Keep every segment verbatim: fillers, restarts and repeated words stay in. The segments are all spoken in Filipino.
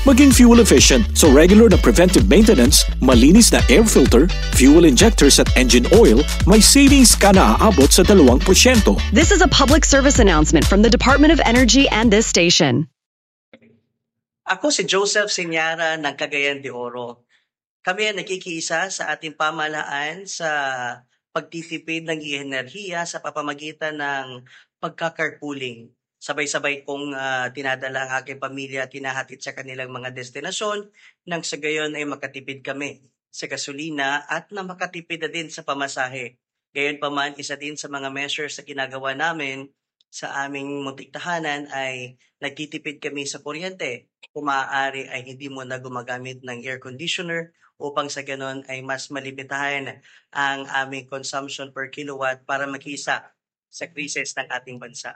Maging fuel efficient, so regular na preventive maintenance, malinis na air filter, fuel injectors at engine oil, may savings ka na aabot sa dalawang porsyento. This is a public service announcement from the Department of Energy and this station. Ako si Joseph Senyara ng Cagayan de Oro. Kami ay nakikiisa sa ating pamahalaan sa pagtitipid ng enerhiya sa pamamagitan ng pagka-carpooling. Sabay-sabay kong uh, tinadala ang aking pamilya at tinahatid sa kanilang mga destinasyon nang sa gayon ay makatipid kami sa gasolina at na makatipid na din sa pamasahe. Gayon pa man, isa din sa mga measures na ginagawa namin sa aming muntik tahanan ay nagtitipid kami sa kuryente. Kung maaari ay hindi mo na gumagamit ng air conditioner upang sa ganon ay mas malimitahan ang aming consumption per kilowatt para makisa sa krisis ng ating bansa.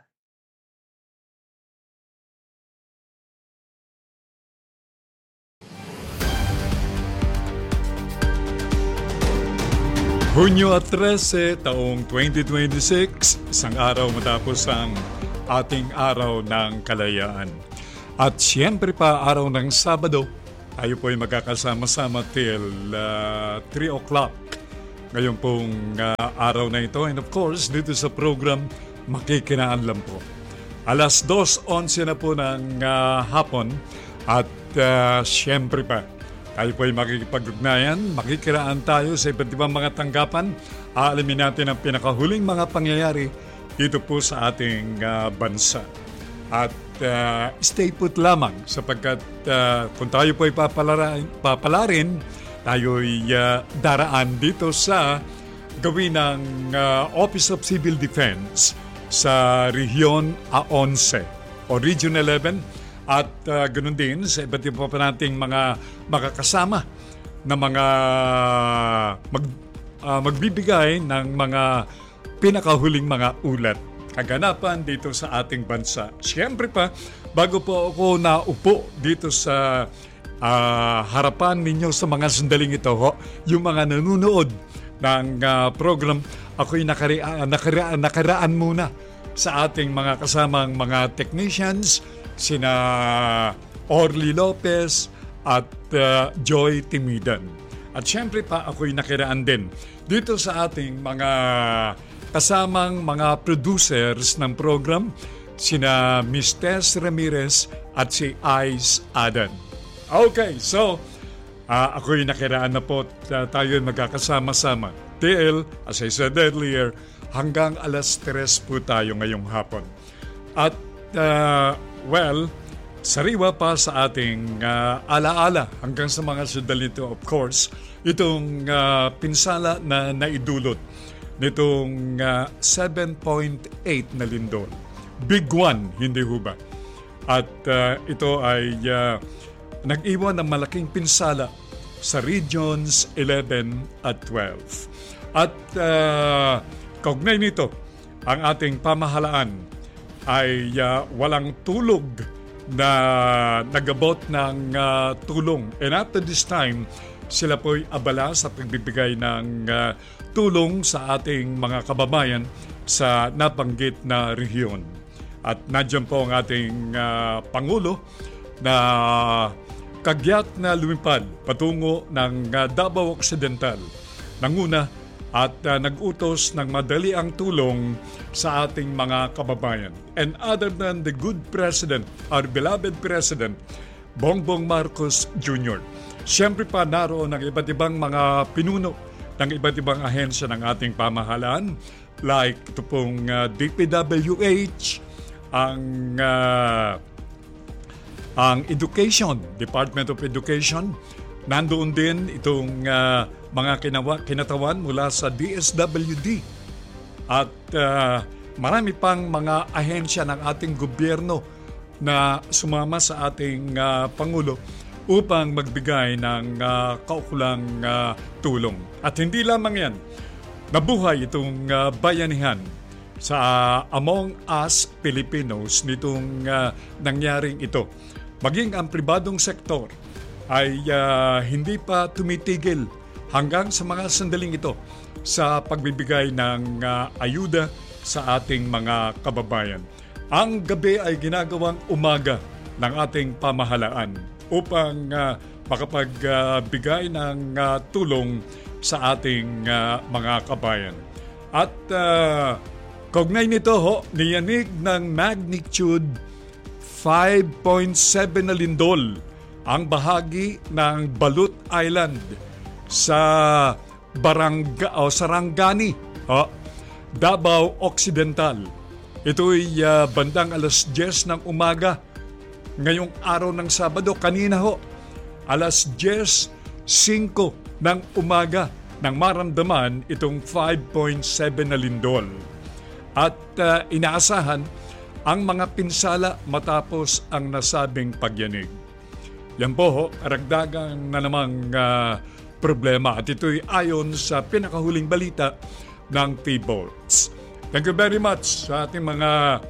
Hunyo trese, taong twenty twenty-six, isang araw matapos ang ating araw ng kalayaan. At siyempre pa araw ng Sabado, tayo po ay magkakasama-sama till uh, three o'clock. Ngayon pong uh, araw na ito, and of course, dito sa program, Makikinaan Lang po. Alas dos onse na po ng uh, hapon at uh, siyempre pa, tayo po ay makikipag-ugnayan, makikiraan tayo sa iba't ibang mga tanggapan. Aalamin natin ang pinakahuling mga pangyayari dito po sa ating uh, bansa. At uh, stay put lamang sapagkat uh, kung tayo po ay papalarin, papalarin tayo ay uh, daraan dito sa gawin ng uh, Office of Civil Defense sa Region eleven o Region eleven. At uh, ganoon din sa iba't iba pa nating mga makakasama na mga mag, uh, magbibigay ng mga pinakahuling mga ulat, kaganapan dito sa ating bansa. Siyempre pa, bago po ako naupo dito sa uh, harapan ninyo sa mga sandaling ito, ho, yung mga nanonood ng uh, program, ako'y nakariaan, nakariaan, nakaraan muna sa ating mga kasamang mga technicians, sina Orly Lopez at uh, Joy Timidan. At syempre pa ako'y nakiraan din dito sa ating mga kasamang mga producers ng program, sina Miss Tess Ramirez at si Ice Adan. Okay, so uh, ako'y nakiraan na po at uh, tayo'y magkakasama-sama. T L, as I said earlier, hanggang alas tres po tayo ngayong hapon. At uh, well, sariwa pa sa ating uh, alaala hanggang sa mga sundalito, of course, itong uh, pinsala na naidulot nitong uh, seven point eight na lindol. Big one, hindi ho ba? At uh, ito ay uh, nag-iwan ng malaking pinsala sa Regions eleven at twelve. At uh, kaugnay nito, ang ating pamahalaan ay uh, walang tulog na nagabot ng uh, tulong. And at this time, sila po'y abala sa pagbibigay ng uh, tulong sa ating mga kababayan sa nabanggit na rehiyon. At nandiyan po ang ating uh, Pangulo na kagyat na lumipad patungo ng uh, Davao Occidental. Nanguna at uh, nag-utos ng madali ang tulong sa ating mga kababayan. And other than the good President, our beloved President, Bongbong Marcos Junior, siyempre pa naroon ang iba't ibang mga pinuno ng iba't ibang ahensya ng ating pamahalaan, like ito pong uh, D P W H, ang, uh, ang Education, Department of Education. Nandoon din itong uh, mga kinawa, kinatawan mula sa D S W D at uh, marami pang mga ahensya ng ating gobyerno na sumama sa ating uh, Pangulo upang magbigay ng uh, kaukulang uh, tulong. At hindi lamang yan, nabuhay itong uh, bayanihan sa uh, Among Us Filipinos nitong uh, nangyaring ito. Maging ang pribadong sektor ay uh, hindi pa tumitigil hanggang sa mga sandaling ito sa pagbibigay ng uh, ayuda sa ating mga kababayan. Ang gabi ay ginagawang umaga ng ating pamahalaan. upang uh, makapagbigay uh, ng uh, tulong sa ating uh, mga kabayan. At uh, kaugnay nito ho, niyanig ng magnitude five point seven na lindol ang bahagi ng Balut Island sa Baranga o Sarangani, oh, Davao Occidental. Ito'y uh, bandang alas diyes ng umaga ngayong araw ng Sabado. Kanina ho, alas diyes singko ng umaga nang maramdaman itong five point seven na lindol. At uh, inaasahan ang mga pinsala matapos ang nasabing pagyanig. Yan po ho, karagdagan na namang uh, problema at ito'y ayon sa pinakahuling balita ng T-Bolts. Thank you very much sa ating mga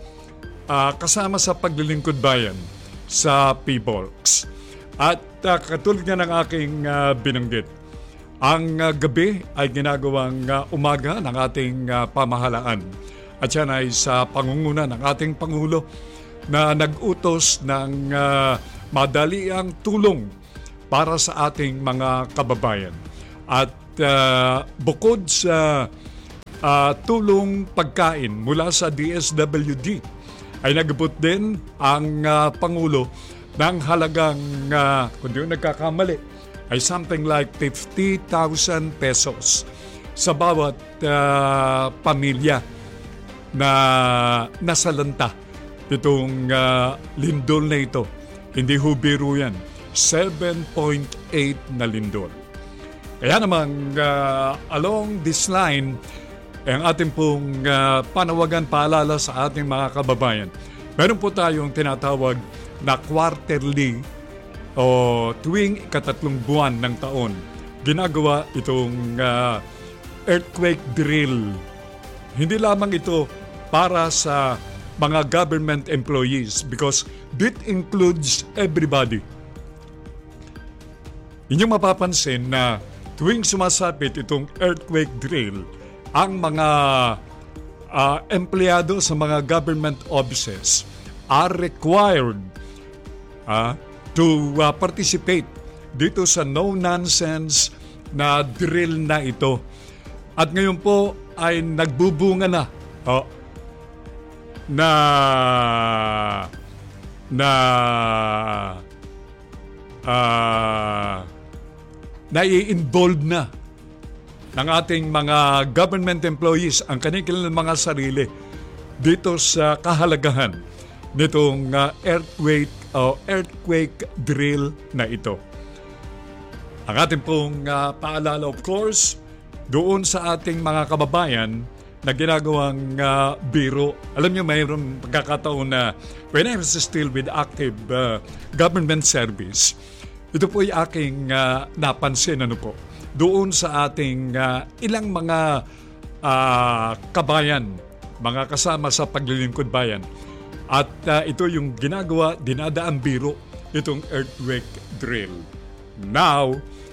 uh, kasama sa paglilingkod bayan sa P-Bolts. At uh, katulad nga ng aking uh, binanggit, ang uh, gabi ay ginagawang uh, umaga ng ating uh, pamahalaan. At yan ay sa pangunguna ng ating Pangulo na nag-utos ng uh, madaliang tulong para sa ating mga kababayan. At uh, bukod sa uh, tulong pagkain mula sa D S W D, ay nagabot din ang uh, Pangulo ng halagang, uh, kung di ko nagkakamali, ay something like fifty thousand pesos sa bawat uh, pamilya na nasalanta itong uh, lindol na ito. Hindi ho biro yan. seven point eight na lindol. Kaya namang uh, along this line, ang ating pong uh, panawagan, paalala sa ating mga kababayan. Meron po tayong tinatawag na quarterly o tuwing ikatatlong buwan ng taon. Ginagawa itong uh, earthquake drill. Hindi lamang ito para sa mga government employees because it includes everybody. Inyong mapapansin na tuwing sumasapit itong earthquake drill, ang mga uh, empleyado sa mga government offices are required uh, to uh, participate dito sa no-nonsense na drill na ito. At ngayon po ay nagbubunga na oh, na na uh, nai-involve na ng ating mga government employees ang kanilang mga sarili dito sa kahalagahan nitong uh, earthquake o uh, earthquake drill na ito. Ang ating pong uh, paalala, of course, doon sa ating mga kababayan na ginagawang uh, biro. Alam niyo, mayroong pagkakataon na when I was still with active uh, government service, ito po ay aking uh, napansin, ano po, doon sa ating uh, ilang mga uh, kabayan, mga kasama sa paglilingkod bayan. At uh, ito yung ginagawa, dinadaan biro, itong earthquake drill. Now,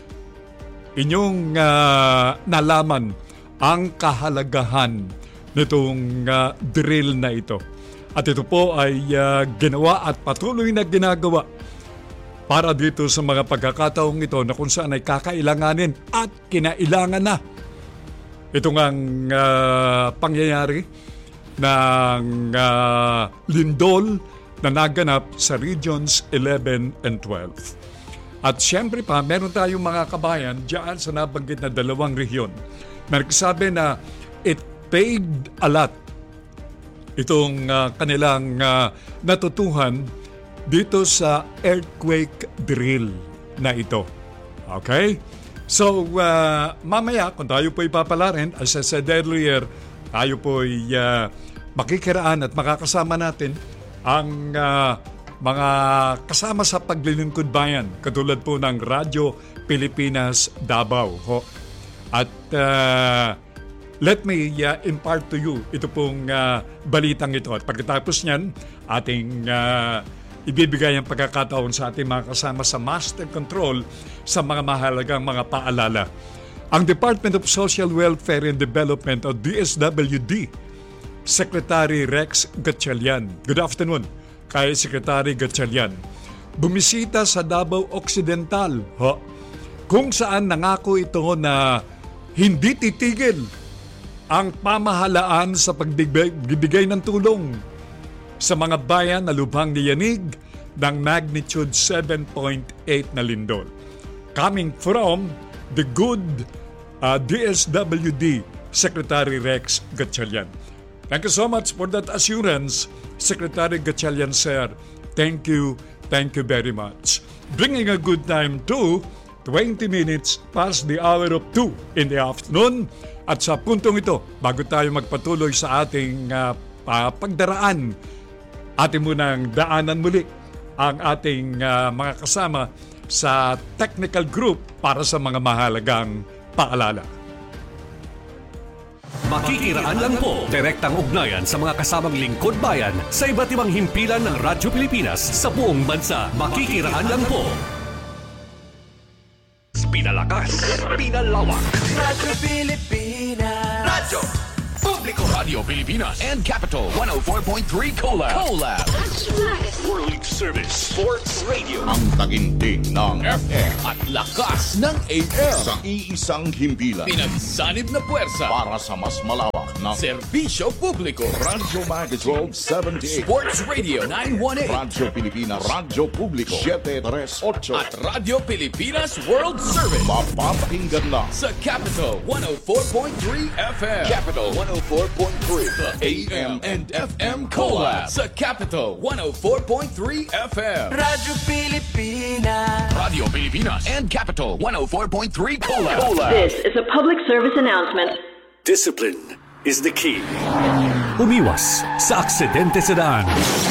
inyong uh, nalaman ang kahalagahan nitong uh, drill na ito. At ito po ay uh, ginawa at patuloy na ginagawa para dito sa mga pagkakataong ito na kung saan ay kakailanganin at kinailangan na. Ito ngang uh, pangyayari ng uh, lindol na naganap sa Regions eleven and twelve. At siyempre pa, meron tayong mga kabayan diyan sa nabanggit na dalawang rehiyon. Nagsabi na it paid a lot itong uh, kanilang uh, natutuhan dito sa earthquake drill na ito. Okay? So, uh, mamaya, kung tayo po ipapalarin, as I said earlier, tayo po uh, makikiraan at makakasama natin ang uh, mga kasama sa paglilingkod bayan, katulad po ng Radyo Pilipinas Davao. Ho. At uh, let me uh, impart to you ito pong uh, balitang ito. At pagkatapos niyan, ating uh, ibibigay ang pagkakataon sa ating mga kasama sa Master Control sa mga mahalagang mga paalala. Ang Department of Social Welfare and Development o D S W D, Secretary Rex Gatchalian. Good afternoon kay Secretary Gatchalian. bumisita sa Davao Occidental, ho, kung saan nangako ito na hindi titigil ang pamahalaan sa pagbibigay ng tulong sa mga bayan na lubhang niyanig ng magnitude seven point eight na lindol. Coming from the good uh, D S W D Secretary Rex Gatchalian. Thank you so much for that assurance, Secretary Gatchalian, sir. Thank you, thank you very much. Bringing a good time to twenty minutes past the hour of two in the afternoon. At sa puntong ito, bago tayo magpatuloy sa ating uh, pagdaraan, atin munang daanan muli ang ating uh, mga kasama sa technical group para sa mga mahalagang paalala. Makikiraan lang po, direktang ugnayan sa mga kasamang lingkod bayan sa iba't ibang himpilan ng Radyo Pilipinas sa buong bansa. Makikiraan lang po. Pinalakas, pinalawak. Radyo Pilipinas. Radyo Publiko. Radio Pilipinas and Capital one oh four point three Collab. Collab. World Service Sports Radio. Ang taginting ng F M At lakas ng A M. sa iisang himpilan Pinagsanib na puwersa para sa mas malawak na Serbisyo Publiko. Radyo Magazine seventy-eight, Sports Radio nine one eight. Radyo Pilipinas, Radyo Publiko seven three eight, At Radyo Pilipinas World Service mapapakinggan na sa Capital one oh four point three F M. Capital one oh four point three. The A M and F M Collab sa Capital one oh four point three F M. Radyo Pilipinas. Radio Pilipinas and Capital one oh four point three Collab. This is a public service announcement. Discipline is the key. Umiwas sa aksidente sa daan.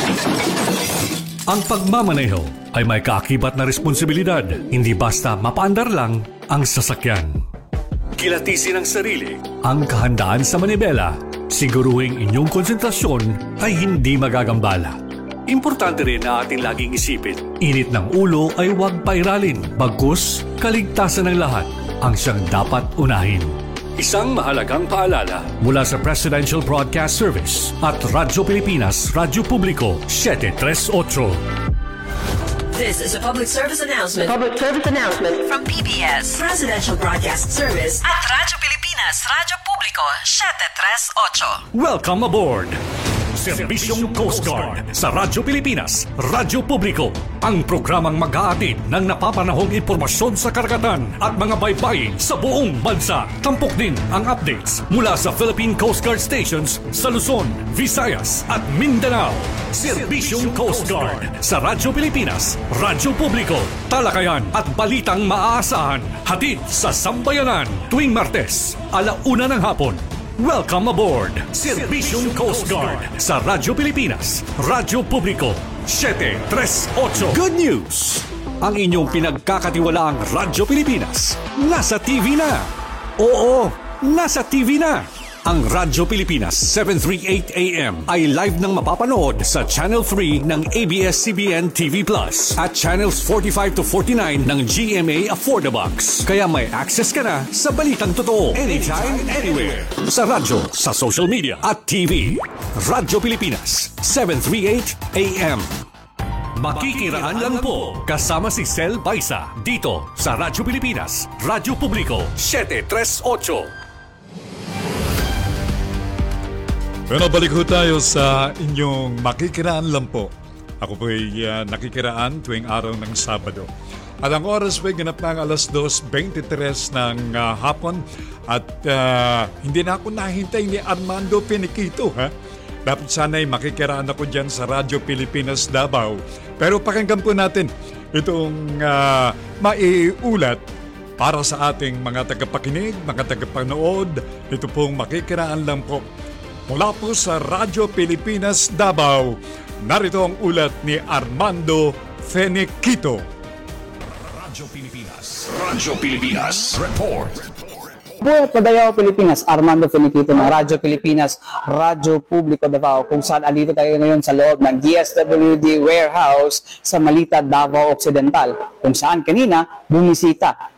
Ang pagmamaneho ay may kaakibat na responsibilidad. Hindi basta mapaandar lang ang sasakyan. Kilatisin ang sarili, ang kahandaan sa manibela. Siguruhing inyong konsentrasyon ay hindi magagambala. Importante rin na ating laging isipin, init ng ulo ay huwag pairalin. Bagkus, kaligtasan ng lahat ang siyang dapat unahin. Isang mahalagang paalala mula sa Presidential Broadcast Service at Radyo Pilipinas, Radyo Publiko seven three eight. This is a public service announcement. Public service announcement From P B S Presidential Broadcast Service at Radyo Pilipinas, Radyo Publiko seven three eight. Welcome aboard! Serbisyong Coast Guard sa Radyo Pilipinas, Radyo Publiko. Ang programang mag-aatid ng napapanahong impormasyon sa karagatan at mga baybayin sa buong bansa. Tampok din ang updates mula sa Philippine Coast Guard stations sa Luzon, Visayas at Mindanao. Serbisyong Coast Guard sa Radyo Pilipinas, Radyo Publiko. Talakayan at balitang maaasahan. Hatid sa Sambayanan tuwing Martes, alauna ng hapon. Welcome aboard! Serbisyong Coast Guard sa Radyo Pilipinas, Radyo Publiko seven three eight. Good news! Ang inyong pinagkakatiwalaang Radyo Pilipinas nasa T V na. Oo, nasa T V na. Ang Radyo Pilipinas seven thirty-eight A M ay live nang mapapanood sa Channel three ng A B S C B N T V Plus at Channels forty-five to forty-nine ng G M A Affordabox. Kaya may access ka na sa balitang totoo anytime, anywhere. Sa radyo, sa social media at T V. Radyo Pilipinas seven thirty-eight A M. Makikiraan lang po kasama si Sel Baisa dito sa Radyo Pilipinas, Radyo Publiko seven three eight. Pero balik ho tayo sa inyong makikiraan lang po. Ako po ay uh, nakikiraan tuwing araw ng Sabado. At ang oras po ay ganap ng alas dos twenty-three ng uh, hapon. At uh, hindi na ako nahintay ni Armando Finiquito, ha? Dapat sana'y makikiraan ako dyan sa Radyo Pilipinas Davao. Pero pakinggan po natin itong uh, maiulat para sa ating mga tagapakinig, mga tagapanood. Ito pong makikiraan lang po. Mula po sa Radyo Pilipinas Davao, narito ang ulat ni Armando Finiquito. Radyo Pilipinas. Radyo Pilipinas. Report. Buhat Padayaw, Pilipinas, Armando Finiquito ng Radyo Pilipinas, Radyo Publiko Davao, kung saan andito tayo ngayon sa loob ng D S W D warehouse sa Malita, Davao Occidental, kung saan kanina bumisita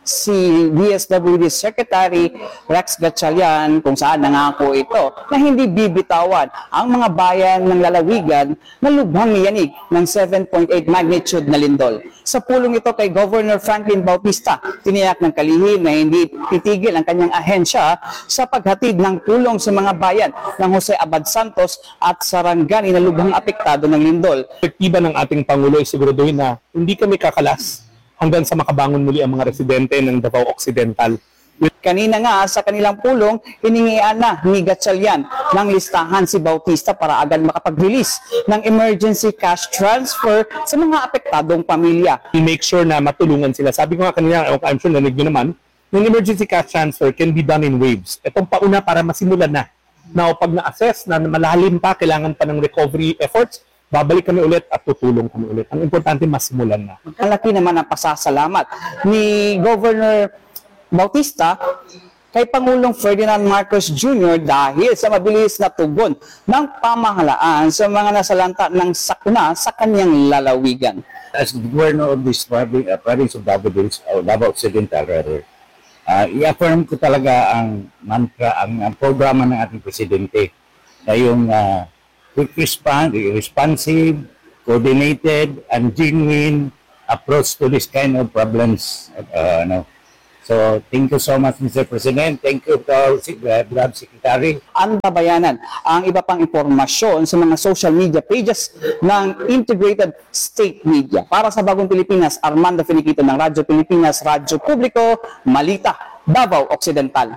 si D S W D Secretary Rex Gatchalian kung saan nangako ito na hindi bibitawan ang mga bayan ng lalawigan na lubhang niyanig ng seven point eight magnitude na lindol. Sa pulong ito kay Governor Franklin Bautista, tiniyak ng kalihim na hindi titigil ang kanyang ahensya sa paghatid ng tulong sa mga bayan ng Jose Abad Santos at Sarangani na lubhang apektado ng lindol. Perspektiba ng ating Pangulo ay siguraduhin na hindi kami kakalas hanggang sa makabangon muli ang mga residente ng Davao Occidental. Kanina nga sa kanilang pulong, hiningian na ni Gatchalian ng listahan si Bautista para agad makapag-release ng emergency cash transfer sa mga apektadong pamilya. We make sure na matulungan sila. Sabi ko nga kanina, I'm sure nanig nyo naman, ng emergency cash transfer can be done in waves. Itong pauna para masimulan na. Now, pag na-assess na malalim pa, kailangan pa ng recovery efforts, babalik kami ulit at tutulong kami ulit. Ang importante, masimulan na. Malaki naman ang pasasalamat ni Governor Bautista kay Pangulong Ferdinand Marcos Junior dahil sa mabilis na tugon ng pamahalaan sa mga nasalanta ng sakuna sa kanyang lalawigan. As Governor of this province, uh, province of Davao, or Davao Occidental, rather, uh, i-affirm ko talaga ang mantra, ang, ang programa ng ating Presidente na yung uh, quick response, responsive, coordinated, and genuine approach to this kind of problems. Uh, no. So, thank you so much, Mister President. Thank you to our uh, Secretary. Antabayanan ang iba pang impormasyon sa mga social media pages ng Integrated State Media. Para sa Bagong Pilipinas, Armando Finiquito ng Radyo Pilipinas, Radyo Publiko, Malita, Davao Occidental.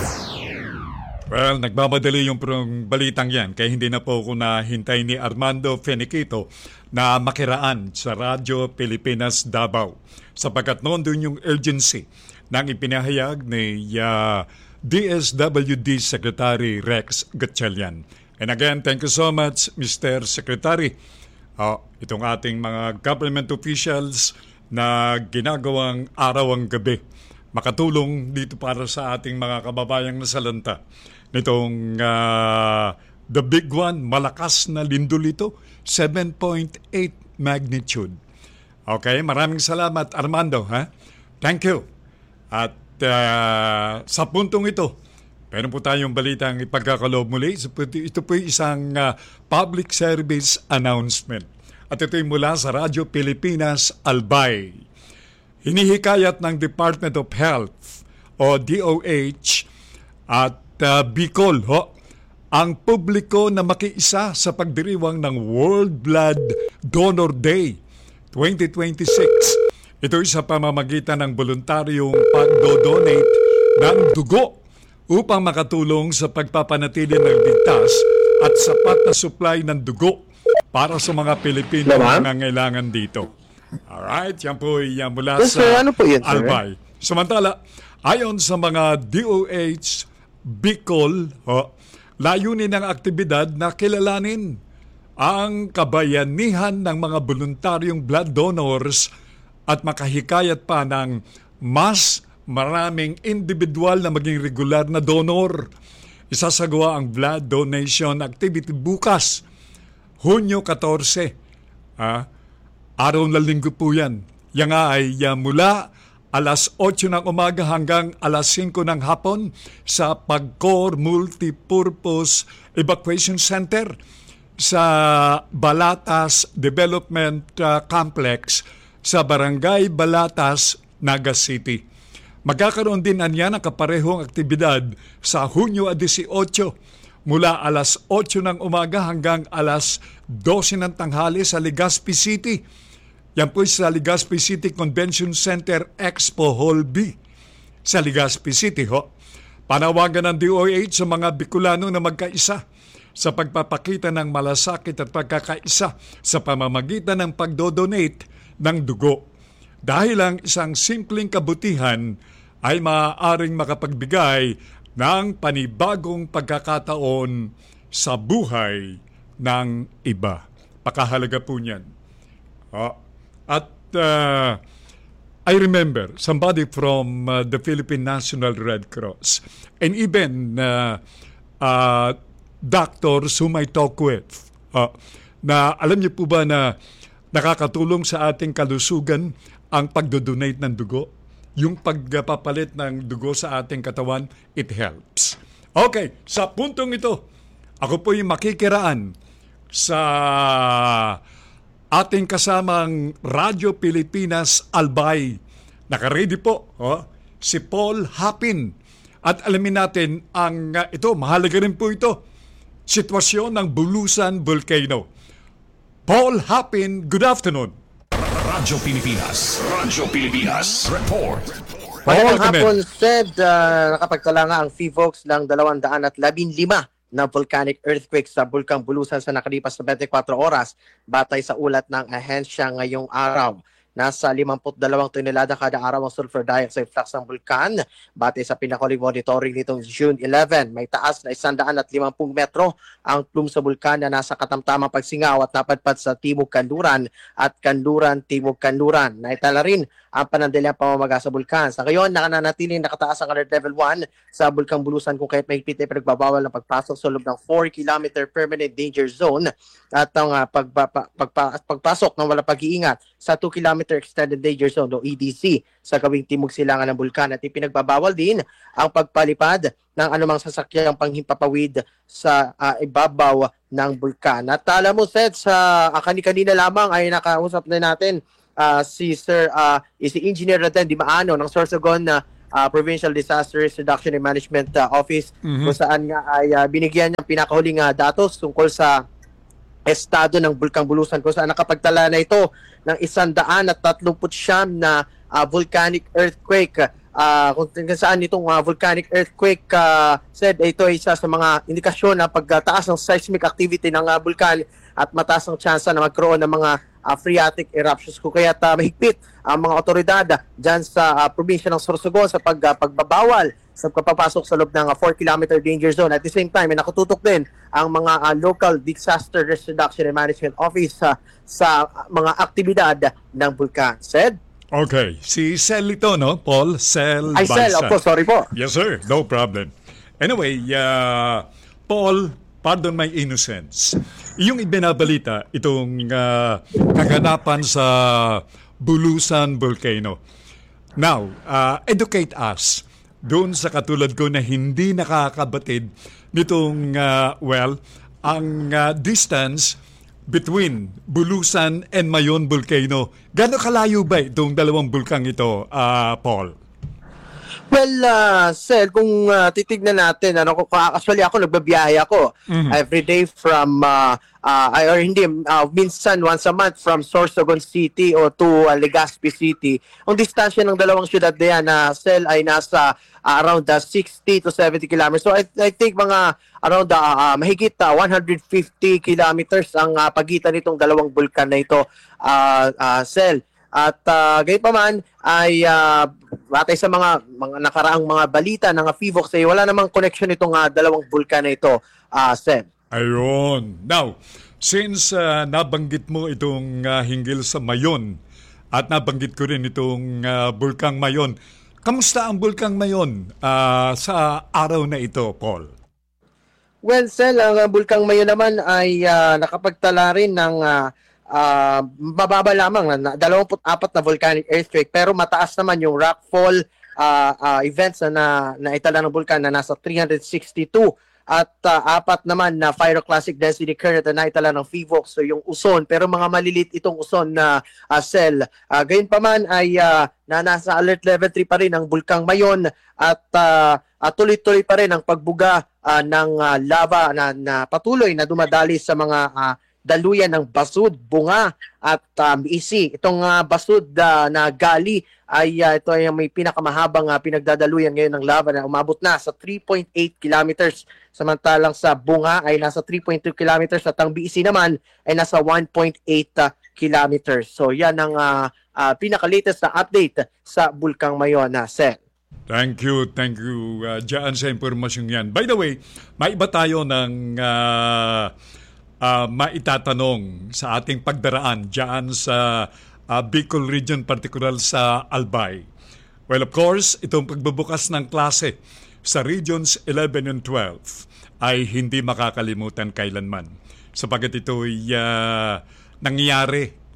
Well, nagmamadali yung balitang yan, kaya hindi na po ako nahintay ni Armando Finiquito na makiraan sa Radyo Pilipinas Davao. Sapagkat noon doon yung urgency nang ipinahayag ni uh, D S W D Secretary Rex Gatchalian. And again, thank you so much, Mister Secretary. Uh, itong ating mga government officials na ginagawang araw ang gabi, makatulong dito para sa ating mga kababayang nasalanta. Nitong uh, the big one, malakas na lindol ito, seven point eight magnitude. Okay, maraming salamat Armando. Ha? Thank you. At uh, sa puntong ito, meron po tayong balitang ipagkakaloob muli. Ito po isang uh, public service announcement. At ito'y mula sa Radyo Pilipinas Albay. Hinihikayat ng Department of Health o D O H at uh, Bicol ho, ang publiko na makiisa sa pagdiriwang ng World Blood Donor Day twenty twenty-six. Ito'y sa pamamagitan ng voluntaryong pagdodonate ng dugo upang makatulong sa pagpapanatili ng ligtas at sapat na supply ng dugo para sa mga Pilipino na nangangailangan dito. Alright, yan po ay uh, mula yes, sa sir. Ano po yan, Albay. Samantala, ayon sa mga D O H Bicol, oh, layunin ng aktibidad na kilalanin ang kabayanihan ng mga voluntaryong blood donors at makahikayat pa ng mas maraming individual na maging regular na donor. Isasagawa ang blood donation activity bukas, Hunyo fourteen. Ah, araw na linggo po yan. Yan nga ay uh, mula alas otso ng umaga hanggang alas singko ng hapon sa Pagcor Multipurpose Evacuation Center sa Balatas Development uh, Complex sa Barangay Balatas, Naga City. Magkakaroon din anya ng kaparehong aktibidad sa Hunyo eighteen mula alas otso ng umaga hanggang alas dose ng tanghali sa Legazpi City. Yan po sa Legazpi City Convention Center Expo Hall B sa Legazpi City. Ho. Panawagan ng D O H sa mga Bicolano na magkaisa sa pagpapakita ng malasakit at pagkakaisa sa pamamagitan ng pagdodonate ng dugo. Dahil ang isang simpleng kabutihan ay maaaring makapagbigay ng panibagong pagkakataon sa buhay ng iba. Pakahalaga po niyan. Oh. At uh, I remember somebody from uh, the Philippine National Red Cross and even uh, uh, doctors whom I talk with uh, na alam niyo po ba na nakakatulong sa ating kalusugan ang pagdodonate ng dugo? yung pagpapalit ng dugo sa ating katawan, it helps. Okay, sa puntong ito, ako po'y makikiraan sa ating kasamang Radyo Pilipinas Albay. Nakaready po, oh, si Paul Hapin. At alamin natin ang uh, ito, mahalaga rin po ito, sitwasyon ng Bulusan Volcano. Paul Hapin, good afternoon. Radyo Pilipinas. Radyo Pilipinas. Report. Magandang hapon, Fred. Uh, nakapagtala nga ang F I V O X ng dalawang daan at labing lima na volcanic earthquake sa Bulkang Bulusan sa nakalipas na twenty-four oras batay sa ulat ng ahensya ngayong araw. Nasa limampu't dalawang tonelada kada araw ang sulfur dioxide flux ng bulkan. Batay sa pinakahuling monitoring nitong June eleven, may taas na one hundred fifty metro ang plume sa bulkan na nasa katamtamang pagsingaw at napadpad sa Timog Kanluran at Kanluran Timog Kanluran. Naitala rin ang panandalang pamamaga sa bulkan. Sa ngayon, nakananatiling nakataas ang alert level one sa Bulkang Bulusan kung kahit mahigpit ay pinagbabawal ng pagpasok sa loob ng four kilometer permanent danger zone at ang uh, pagpa, pagpa, pagpasok ng walang pag-iingat sa two kilometer extended danger zone o E D C sa gawing timog silangan ng bulkan at ipinagbabawal din ang pagpalipad ng anumang sasakyang panghimpapawid sa uh, ibabaw ng bulkan. At alam mo, Seth, sa uh, kani-kanina lamang ay nakausap na natin Uh, si Sir, uh, si Engineer Raden Di Maano ng Sorsogon na uh, uh, Provincial Disaster Risk Reduction and Management uh, Office, mm-hmm. kung saan nga ay uh, binigyan ng pinakahuling uh, datos tungkol sa estado ng Bulkang Bulusan, kung saan nakapagtala na ito ng isandaan at tatlumput siyam na uh, volcanic earthquake. Uh, kung saan itong uh, volcanic earthquake uh, said ito ay isa sa mga indikasyon na pagtaas ng seismic activity ng uh, bulkan at mataas ang tsansa na magkaroon ng mga uh, phreatic eruptions. Kung kaya uh, mahigpit ang mga otoridad uh, dyan sa uh, probinsya ng Sorsogon sa pag, uh, pagbabawal sa pagpapasok sa loob ng uh, four kilometer danger zone. At the same time, ay nakatutok din ang mga uh, local disaster risk reduction and management office uh, sa uh, mga aktibidad ng bulkan. Said? Okay. Si Sel ito, no? Paul Sel Ay, Sel. Opo, sorry po. Yes, sir. No problem. Anyway, uh, Paul, pardon my innocence. Yung ibinabalita, itong uh, kaganapan sa Bulusan Volcano. Now, uh, educate us doon sa katulad ko na hindi nakakabatid nitong, uh, well, ang uh, distance between Bulusan and Mayon Volcano. Gano'ng kalayo ba itong dalawang bulkang ito, uh, Paul? Well, uh, Sel, kung uh, titignan natin, ano, actually ako nagbabiyahe ako mm-hmm. every day from, uh, uh, or hindi, uh, minsan once a month from Sorsogon City o to uh, Legazpi City. Ang distansya ng dalawang syudad na yan, uh, Sel, ay nasa uh, around uh, sixty to seventy kilometers. So I, I think mga around uh, uh, mahigit uh, one hundred fifty kilometers ang uh, pagitan nitong dalawang bulkan na ito, uh, uh, Sel. At uh, gayon pa man ay uh, batay sa mga mga nakaraang mga balita ng F I V O X ay wala namang connection itong uh, dalawang bulkan na ito, uh, Seb. Ayun. Now, since uh, nabanggit mo itong uh, hinggil sa Mayon at nabanggit ko rin itong uh, bulkang Mayon, kamusta ang bulkang Mayon uh, sa araw na ito, Paul? Well, Sel, ang uh, bulkang Mayon naman ay uh, nakapagtala rin ng uh, Uh, mababa lamang na dalawampu't apat na volcanic earthquake, pero mataas naman yung rockfall uh, uh, events na naitala ng bulkan na nasa three hundred sixty-two at uh, apat naman na pyroclastic density current na naitala ng F I V O X, so yung uson, pero mga malilit itong uson na uh, cell. Uh, gayon pa man ay uh, na nasa alert level three pa rin ang bulkang Mayon at uh, uh, tuloy-tuloy pa rin ang pagbuga uh, ng uh, lava na, na patuloy na dumadali sa mga uh, daluyan ng Basud, Bunga at um, Isi. Itong uh, Basud uh, na gali ay uh, ito ay may pinakamahabang uh, pinagdadaluyan ngayon ng lava na umabot na sa three point eight kilometers. Samantalang sa Bunga ay nasa three point two kilometers at ang B C naman ay nasa one point eight uh, kilometers. So yan ang uh, uh, pinaka-latest na update sa Bulkang Mayon na Sel. Thank you, thank you uh, dyan sa impormasyon yan. By the way, may iba tayo ng uh, Uh, maitatanong sa ating pagdaraan dyan sa uh, Bicol Region, particular sa Albay. Well, of course, itong pagbubukas ng klase sa Regions eleven and twelve ay hindi makakalimutan kailanman. Sapagat ito'y uh, nangyayari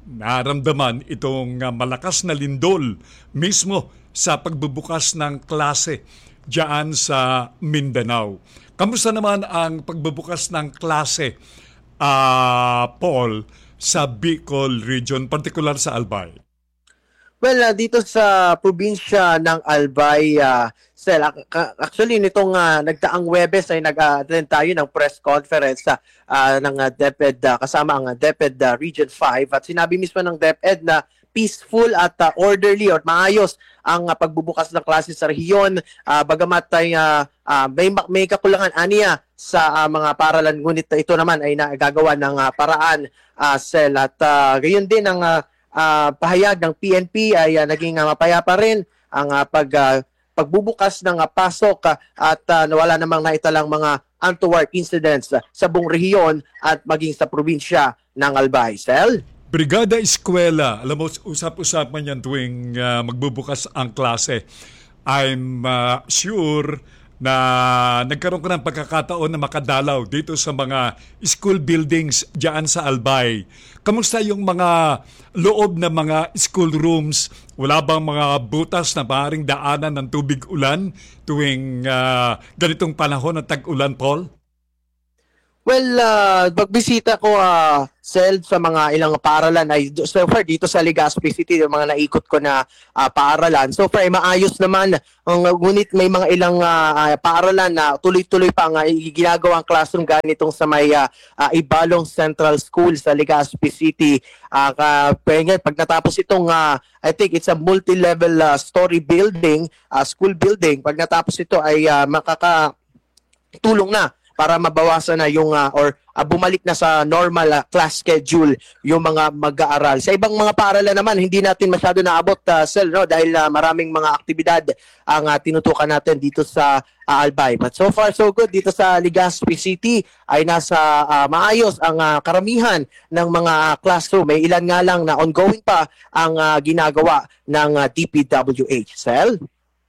naramdaman itong uh, malakas na lindol mismo sa pagbubukas ng klase diyan sa Mindanao. Kamusta naman ang pagbubukas ng klase, uh, Paul, sa Bicol region, partikular sa Albay? Well, uh, dito sa probinsya ng Albay, uh, Sel, actually nitong uh, nagdaang Webes ay nag-attend tayo ng press conference uh, uh, ng uh, DepEd uh, kasama ang uh, DepEd uh, Region five at sinabi mismo ng DepEd na peaceful at uh, orderly or maayos ang uh, pagbubukas ng klase sa rehiyon, uh, bagamat ay uh, uh, may, may kakulangan aniya sa uh, mga paralan, ngunit ito naman ay nagagawa ng uh, paraan, uh, Sel, at uh, gayon din ang uh, uh, pahayag ng P N P ay uh, naging uh, mapayapa rin ang uh, pag, uh, pagbubukas ng uh, pasok uh, at uh, wala namang naitalang mga untoward incidents uh, sa buong rehiyon at maging sa probinsya ng Albay. Sel? Brigada Eskwela, alam mo, usap-usapan yan tuwing uh, magbubukas ang klase. I'm uh, sure na nagkaroon ka ng pagkakataon na makadalaw dito sa mga school buildings dyan sa Albay. Kamusta yung mga loob na mga school rooms? Wala bang mga butas na maaaring daanan ng tubig ulan tuwing uh, ganitong panahon ng tag-ulan, Paul? Well, uh, pagbisita ko uh, Sel, sa mga ilang paaralan ay so far dito sa Legazpi City, yung mga naikot ko na uh, paaralan. So far ay maayos naman. Ang uh, ngunit may mga ilang uh, paaralan na tuloy-tuloy pa ang uh, ginagawang classroom ganitong sa may uh, uh, Ibalong Central School sa Legazpi City. Uh, uh, pag natapos itong uh, I think it's a multi-level uh, story building, uh, school building. Pag natapos ito ay uh, makakatulong na para mabawasan na yung uh, or uh, bumalik na sa normal uh, class schedule yung mga mag-aaral. Sa ibang mga paaralan naman, hindi natin masyado naabot, uh, Sel, no? Dahil uh, maraming mga aktibidad ang uh, tinutukan natin dito sa uh, Albay. But so far, so good. Dito sa Legazpi City ay nasa uh, maayos ang uh, karamihan ng mga classroom. May ilan nga lang na ongoing pa ang uh, ginagawa ng uh, D P W H. Sel?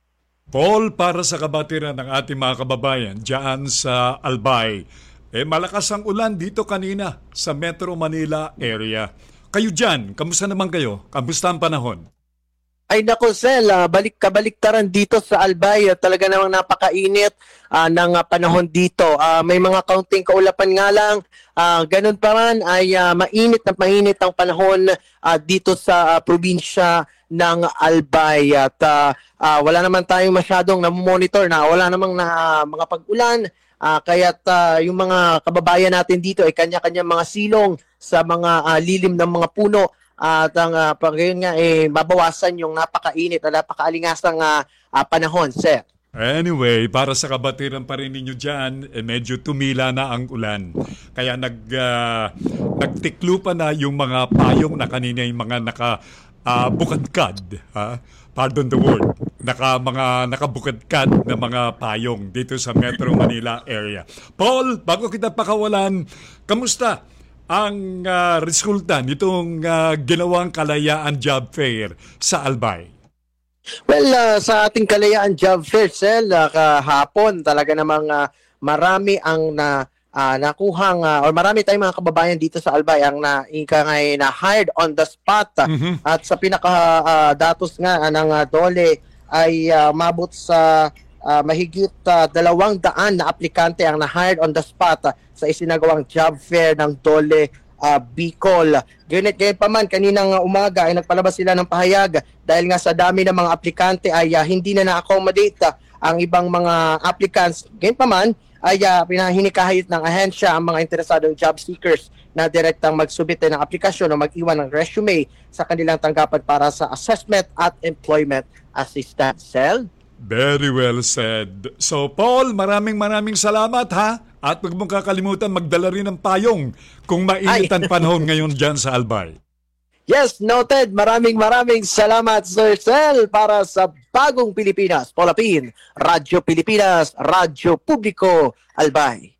Paul, para sa kabatiran ng ating mga kababayan dyan sa Albay, eh malakas ang ulan dito kanina sa Metro Manila area. Kayo dyan, kamusta naman kayo? Kamusta ang panahon? Ay nako, Sel, uh, balik kabaliktaran dito sa Albay. Uh, talaga namang napakainit uh, ng uh, panahon dito. Uh, may mga kaunting kaulapan nga lang. Uh, ganun pa man ay uh, mainit na mainit ang panahon uh, dito sa uh, probinsya ng Albay. At uh, uh, wala naman tayong masyadong na-monitor na wala namang na, uh, mga pag-ulan. Uh, kaya't uh, yung mga kababayan natin dito ay kanya-kanya mga silong sa mga uh, lilim ng mga puno. At ang uh, pag yun nga, eh, mabawasan yung napakainit at napakaalingasang uh, uh, panahon, sir. Anyway, para sa kabatiran pa rin ninyo dyan, eh, medyo tumila na ang ulan. Kaya nag, uh, nagtiklo pa na yung mga payong na kanina yung mga naka uh, bukadkad. Ha? Pardon the word. Naka, mga nakabukadkad na mga payong dito sa Metro Manila area. Paul, bago kita pakawalan, kamusta ang uh, resulta nitong uh, ginawang Kalayaan Job Fair sa Albay? Well, uh, sa ating Kalayaan Job Fair, Sel, uh, kahapon talaga namang uh, marami ang na, uh, nakuhang, uh, or marami tayong mga kababayan dito sa Albay ang na, ngay, na hired on the spot. Uh, mm-hmm. At sa pinaka-datos uh, nga uh, ng uh, Dole ay uh, mabot sa Uh, mahigit uh, dalawang daan na aplikante ang na-hired on the spot uh, sa isinagawang job fair ng Dole uh, Bicol. Ganit ganyan pa man, kaninang uh, umaga ay nagpalabas sila ng pahayag dahil nga sa dami ng mga aplikante ay uh, hindi na na-accommodate uh, ang ibang mga applicants. Ganyan pa man ay uh, pinahinikahit ng ahensya ang mga interesadong job seekers na direktang magsubite ng aplikasyon o mag-iwan ng resume sa kanilang tanggapan para sa assessment at employment assistance. Cell? Very well said. So Paul, maraming maraming salamat ha. At huwag mong kakalimutan magdala rin ng payong kung mainit ang panahon ngayon dyan sa Albay. Yes, noted. Maraming maraming salamat, Sir Sel, para sa Bagong Pilipinas. Paul Apin, Radyo Pilipinas, Radyo Publiko, Albay.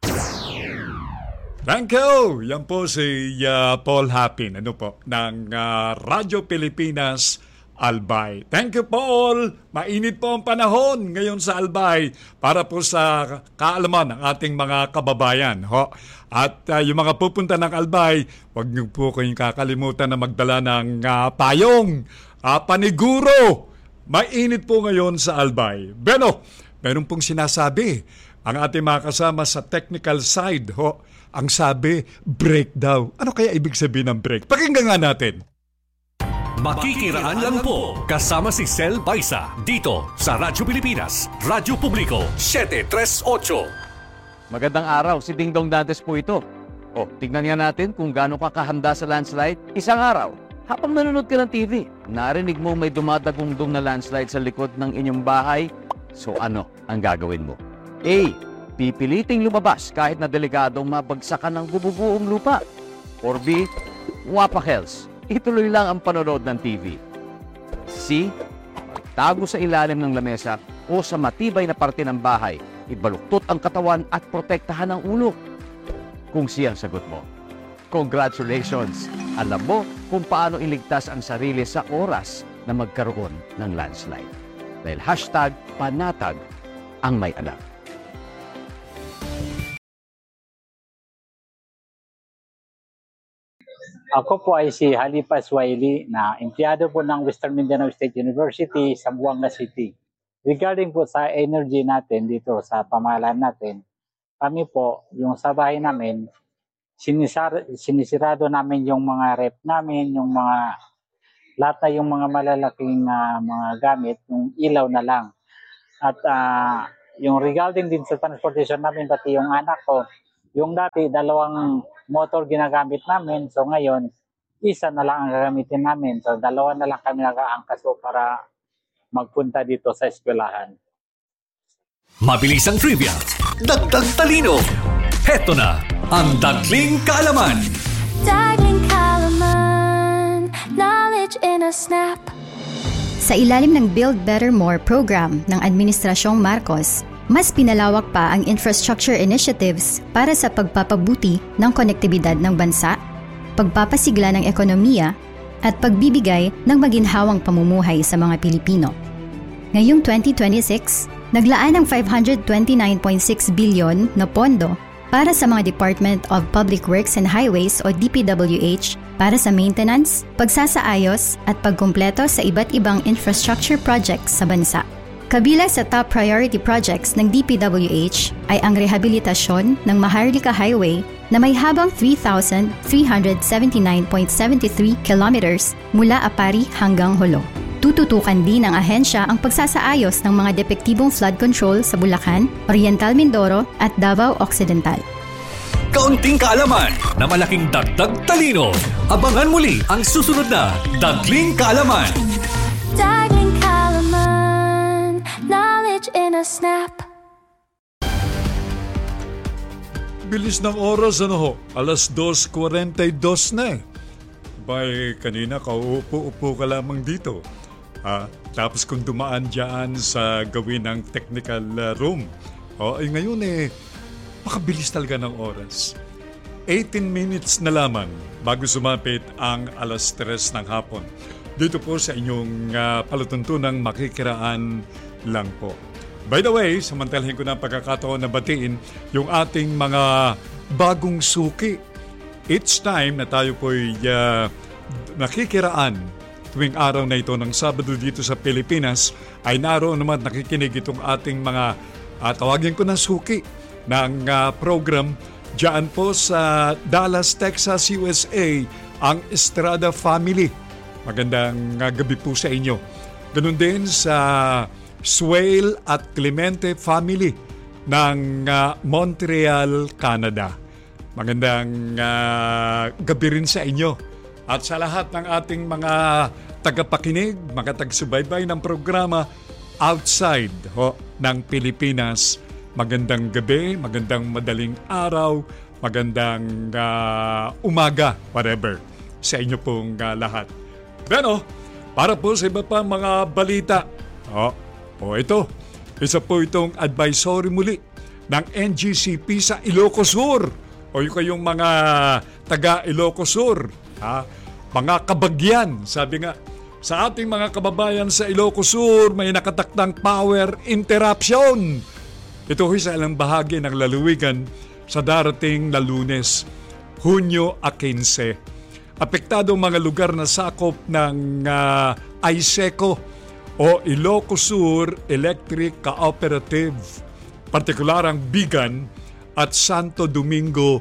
Thank you. Yan po si uh, Paul Hapin, ano po, ng uh, Radyo Pilipinas, Albay. Thank you po all. Mainit po ang panahon ngayon sa Albay para po sa kaalaman ng ating mga kababayan. Ho? At uh, yung mga pupunta ng Albay, huwag niyo po kayong kakalimutan na magdala ng uh, payong, uh, paniguro. Mainit po ngayon sa Albay. Beno, meron pong sinasabi ang ating mga kasama sa technical side. Ho? Ang sabi, break daw. Ano kaya ibig sabihin ng break? Pakinggan nga natin. Makikiraan lang po kasama si Sel Baisa dito sa Radyo Pilipinas, Radyo Publiko, seven three eight. Magandang araw, si Dingdong Dantes po ito. O, tignan nga natin kung gaano ka kahanda sa landslide. Isang araw, habang nanonood ka ng T V, narinig mo may dumadagungdong na landslide sa likod ng inyong bahay. So ano ang gagawin mo? A. Pipiliting lumabas kahit na delikadong mabagsakan ng bububuong lupa. Or B. Wapakels. Ituloy lang ang panonood ng T V. C. Tago sa ilalim ng lamesa o sa matibay na parte ng bahay. Ibaluktot ang katawan at protektahan ang ulo. Kung C ang sagot mo, congratulations! Alam mo kung paano iligtas ang sarili sa oras na magkaroon ng landslide. Dahil hashtag panatag ang may anak. Ako po ay si Halipas Waili na empleyado po ng Western Mindanao State University sa Buanga City. Regarding po sa energy natin dito sa pamahalaan natin, kami po, yung sa bahay namin, sinisar, sinisirado namin yung mga rep namin, yung mga, lahat na yung mga malalaking uh, mga gamit, yung ilaw na lang. At uh, yung regarding din sa transportation namin, pati yung anak ko, yung dati dalawang motor ginagamit namin, so ngayon, isa na lang ang gagamitin namin. So dalawa na lang kami nag-aangkas po para magpunta dito sa eskwelahan. Mabilis ang trivia, dagdag talino. Heto na ang Dagling Kaalaman. Dagling Kaalaman, knowledge in a snap. Sa ilalim ng Build Better More program ng Administrasyong Marcos, mas pinalawak pa ang infrastructure initiatives para sa pagpapabuti ng konektibidad ng bansa, pagpapasigla ng ekonomiya, at pagbibigay ng maginhawang pamumuhay sa mga Pilipino. Ngayong twenty twenty-six, naglaan ng five hundred twenty-nine point six bilyon na pondo para sa mga Department of Public Works and Highways o D P W H para sa maintenance, pagsasaayos at pagkumpleto sa iba't ibang infrastructure projects sa bansa. Kabilang sa top priority projects ng D P W H ay ang rehabilitasyon ng Maharlika Highway na may habang three thousand three hundred seventy-nine point seven three kilometers mula Apari hanggang Jolo. Tututukan din ng ahensya ang pagsasaayos ng mga depektibong flood control sa Bulacan, Oriental Mindoro at Davao Occidental. Kaunting kaalaman na malaking dagdag talino. Abangan muli ang susunod na Dagling Kaalaman. Dagling Kaalaman, knowledge in a snap. Bilis ng oras, ano ho? alas dos forty-two na eh. Bay, kanina kauupo-upo ka lamang dito. Ah, tapos kung dumaan dyan sa gawin ng technical uh, room. O, ay ngayon eh, makabilis talaga ng oras. eighteen minutes na lamang bago sumapit ang alas tres ng hapon. Dito po sa inyong uh, palatuntunang makikiraan lang po. By the way, samantalahin ko na ang pagkakataon na batiin yung ating mga bagong suki. Each time na tayo po'y uh, nakikiraan tuwing araw na ito ng Sabado dito sa Pilipinas, ay naroon naman nakikinig itong ating mga, uh, tawagin ko na suki, ng uh, program dyan po sa Dallas, Texas, U S A, ang Estrada Family. Magandang uh, gabi po sa inyo. Ganun din sa Swale at Clemente Family ng uh, Montreal, Canada. Magandang uh, gabi rin sa inyo. At sa lahat ng ating mga tagapakinig, mga tagsubaybay ng programa outside ho, ng Pilipinas, magandang gabi, magandang madaling araw, magandang uh, umaga, whatever, sa inyo pong uh, lahat. Beno, para po sa iba pa mga balita, oh, O ito, isa po itong advisory muli ng N G C P sa Ilocos Sur. O yung kayong mga taga Ilocos Sur, ha? Mga kabagyan, sabi nga, sa ating mga kababayan sa Ilocos Sur, may nakatakdang power interruption. Ito ay sa ilang bahagi ng lalawigan sa darating na Lunes, Hunyo quince. Apektado ang mga lugar na sakop ng uh, ISECO o Ilocos Sur Electric Cooperative, partikular ang Bigan at Santo Domingo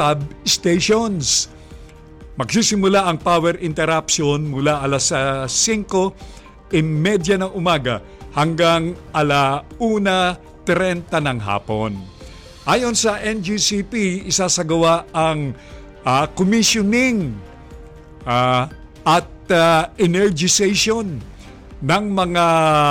substations. Magsisimula ang power interruption mula alas singko trenta ng umaga hanggang ala una trenta ng hapon. Ayon sa N G C P, isasagawa ang uh, commissioning uh, at uh, energization ng mga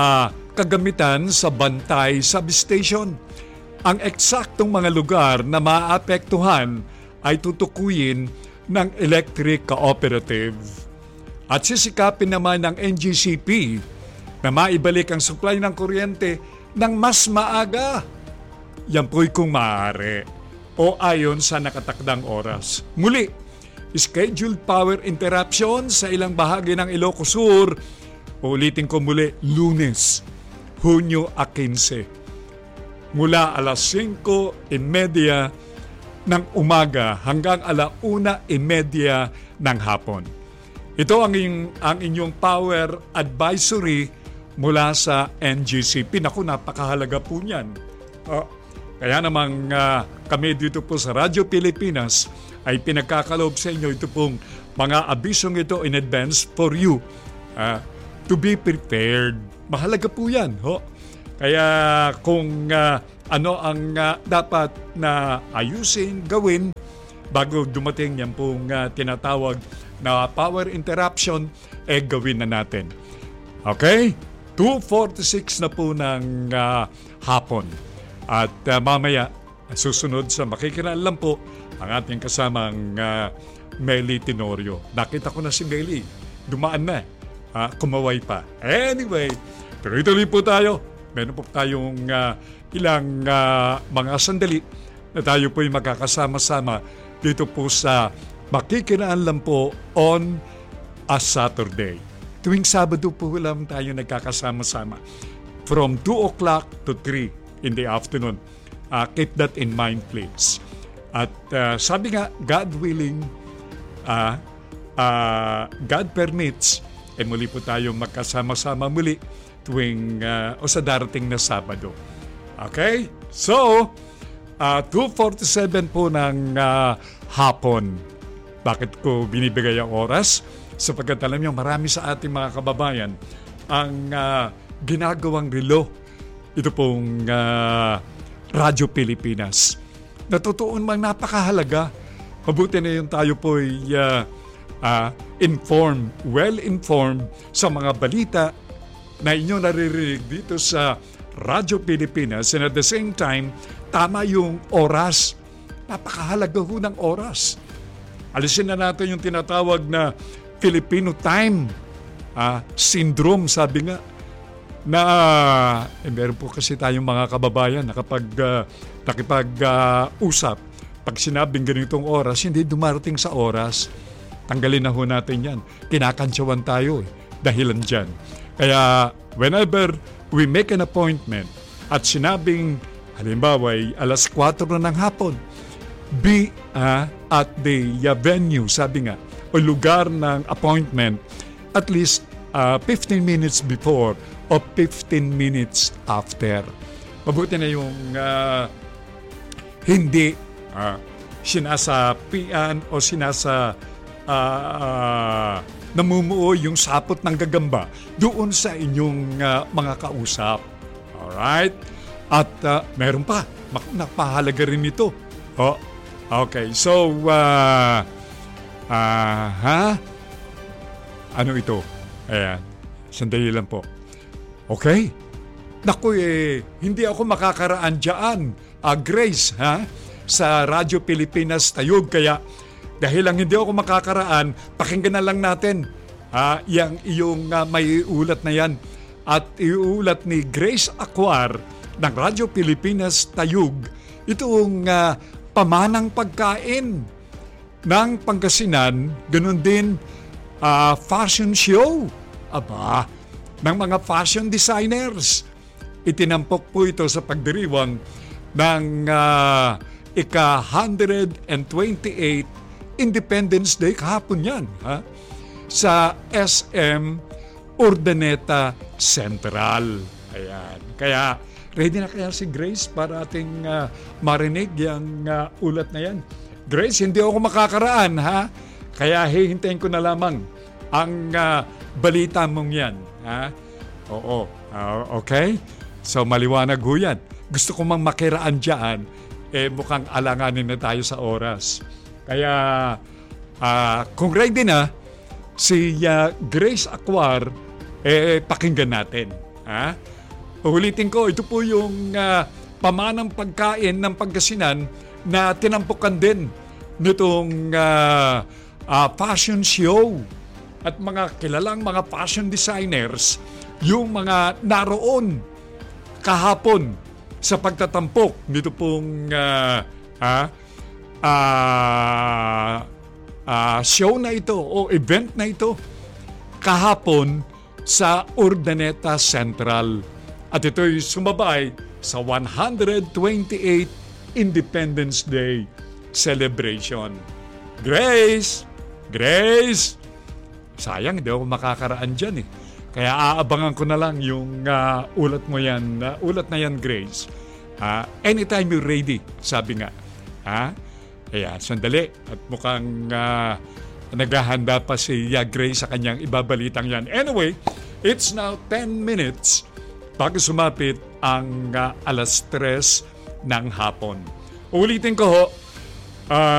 kagamitan sa Bantay Substation. Ang eksaktong mga lugar na maapektuhan ay tutukuyin ng Electric Cooperative. At sisikapin naman ng N G C P na maibalik ang supply ng kuryente ng mas maaga. Yan po'y kung maaari o ayon sa nakatakdang oras. Muli, scheduled power interruption sa ilang bahagi ng Ilocos Sur. Ulitin ko muli, Lunes, Hunyo quince. Mula alas singko trenta ng umaga hanggang ala una trenta ng hapon. Ito ang, in, ang inyong power advisory mula sa N G C P. Naku, napakahalaga po niyan. Uh, kaya namang uh, kami dito po sa Radyo Pilipinas ay pinagkakaloob sa inyo ito pong mga abisong ito in advance for you uh, to be prepared. Mahalaga po yan. Ho? Kaya kung uh, ano ang uh, dapat na ayusin, gawin bago dumating yan pong uh, tinatawag na power interruption, eh gawin na natin. Okay? two forty-six na po ng uh, hapon. At uh, mamaya, susunod sa makikinaalam po ang ating kasamang uh, Meli Tenorio. Nakita ko na si Meli. Dumaan na. Uh, kumaway pa. Anyway, tuloy-tuloy po tayo. Meron po tayong uh, ilang uh, mga sandali na tayo po'y magkakasama-sama dito po sa Makikinaalam po on a Saturday. Tuwing Sabado po lang tayo nagkakasama-sama from two o'clock to three in the afternoon. Uh, keep that in mind, please. At uh, sabi nga, God willing, uh, uh, God permits, eh muli po tayong magkasama-sama muli tuwing uh, o sa darating na Sabado. Okay? So, uh, two forty-seven po ng uh, hapon. Bakit ko binibigay ang oras? Sapagkat alam niyo, marami sa ating mga kababayan ang uh, ginagawang relo. Ito pong uh, Radyo Pilipinas. Natutuon mang napakahalaga. Mabuti na yun tayo po'y uh, uh, informed, well-informed sa mga balita na inyo naririnig dito sa Radyo Pilipinas, and at the same time, tama yung oras. Napakahalaga ho ng oras. Alisin na natin yung tinatawag na Filipino time uh, syndrome, sabi nga. Na eh, meron po kasi tayong mga kababayan na kapag uh, nakipag-usap, uh, pag sinabing ganitong oras, hindi dumarating sa oras. Tanggalin na ho natin yan. Kinakantsawan tayo eh, dahilan dyan. Kaya whenever we make an appointment at sinabing halimbawa ay alas kwatro na ng hapon, be uh, at the uh, venue, sabi nga, o lugar ng appointment at least uh, fifteen minutes before o fifteen minutes after. Mabuti na yung uh, hindi uh, sinasapian o sinasa uh, uh, namumuo yung sapot ng gagamba doon sa inyong uh, mga kausap. Alright? At uh, meron pa, napahalaga rin ito. Oh, okay, so uh, uh, ha? Ano ito? Ayan, sandali lang po. Okay? Naku eh, hindi ako makakaraan dyan, uh, Grace, ha? Sa Radyo Pilipinas Tayog, kaya dahil lang hindi ako makakaraan, pakinggan na lang natin uh, yung iyong uh, may ulat na yan. At iulat ni Grace Acuar ng Radyo Pilipinas Tayog, itong uh, pamanang pagkain ng Pangasinan, ganun din uh, fashion show aba, ng mga fashion designers. Itinampok po ito sa pagdiriwang ng uh, ika one hundred twenty-eight Independence Day, kahapon yan, ha? Sa S M Urdaneta Central. Ayan. Kaya, ready na kaya si Grace para ating uh, marinig yung uh, ulat na yan? Grace, hindi ako makakaraan, ha? Kaya hihintayin ko na lamang ang uh, balita mong yan, ha? Oo. Uh, okay? So, maliwanag ho yan. Gusto ko mang makiraan dyan, eh mukhang alanganin na tayo sa oras. Kaya, uh, kung ready na, si uh, Grace Acuar, eh pakinggan natin. Ha? Ulitin ko, ito po yung uh, pamanang pagkain ng Pangasinan na tinampukan din nitong uh, uh, fashion show at mga kilalang mga fashion designers, yung mga naroon kahapon sa pagtatampok nito pong uh, uh, uh, uh, show na ito o event na ito kahapon sa Urdaneta Central. At ito'y sumabay sa one hundred twenty-eighth Independence Day celebration. Grace! Grace! Sayang, hindi ako makakaraan dyan eh. Kaya aabangan ko na lang yung uh, ulat mo yan, uh, ulat na yan, Grace. Uh, anytime you're ready, sabi nga. Ha? Kaya sandali at mukhang uh, naghahanda pa si uh, Grace sa kanyang ibabalitang yan. Anyway, it's now ten minutes bago sumapit ang uh, alas tres ng hapon. Ulitin ko ho, uh,